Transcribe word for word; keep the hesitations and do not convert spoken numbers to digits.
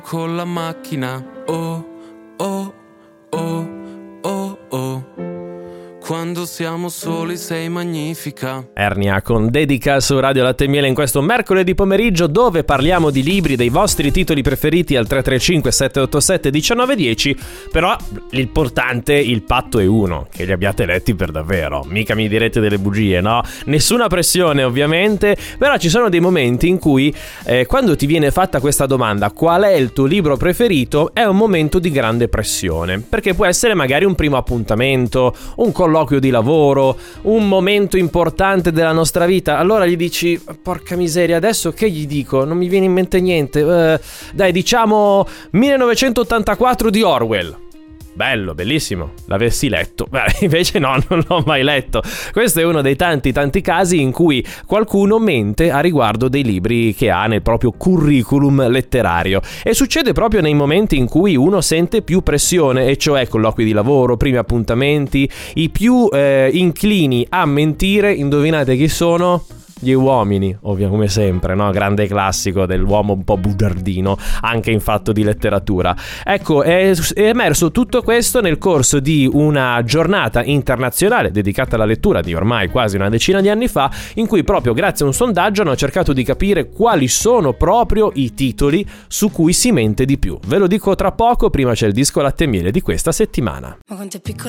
con la macchina. Oh, oh, oh, oh, oh. Quando siamo soli sei magnifica. Ernia con Dedica su Radio Latte e Miele in questo mercoledì pomeriggio, dove parliamo di libri, dei vostri titoli preferiti al tre tre cinque sette otto sette uno nove uno zero. Però l'importante, il patto è uno, che li abbiate letti per davvero. Mica mi direte delle bugie, no? Nessuna pressione ovviamente, però ci sono dei momenti in cui eh, quando ti viene fatta questa domanda, qual è il tuo libro preferito, è un momento di grande pressione, perché può essere magari un primo appuntamento, un colloquio di lavoro, un momento importante della nostra vita. Allora gli dici: porca miseria, adesso che gli dico? Non mi viene in mente niente. Uh, dai, diciamo millenovecentottantaquattro di Orwell. Bello, bellissimo, l'avessi letto. Beh, invece no, non l'ho mai letto. Questo è uno dei tanti tanti casi in cui qualcuno mente a riguardo dei libri che ha nel proprio curriculum letterario, e succede proprio nei momenti in cui uno sente più pressione, e cioè colloqui di lavoro, primi appuntamenti. I più eh, inclini a mentire, indovinate chi sono? Gli uomini, ovvio, come sempre, no? Grande classico dell'uomo un po' bugiardino, anche in fatto di letteratura. Ecco, è, è emerso tutto questo nel corso di una giornata internazionale dedicata alla lettura di ormai quasi una decina di anni fa, in cui proprio grazie a un sondaggio hanno cercato di capire quali sono proprio i titoli su cui si mente di più. Ve lo dico tra poco, prima c'è il disco Latte e Miele di questa settimana. Ma quanto è piccola